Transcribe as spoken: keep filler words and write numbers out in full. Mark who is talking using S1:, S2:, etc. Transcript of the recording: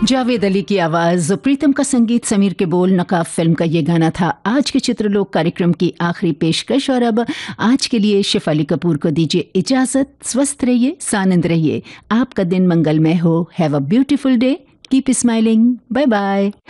S1: जावेद अली की आवाज, प्रीतम का संगीत, समीर के बोल, नकाब फिल्म का ये गाना था आज के चित्रलोक कार्यक्रम की आखिरी पेशकश। और अब आज के लिए शिफ अली कपूर को दीजिए इजाजत। स्वस्थ रहिए, सानंद रहिए, आपका दिन मंगलमय हो। Have a beautiful day, keep smiling, bye bye.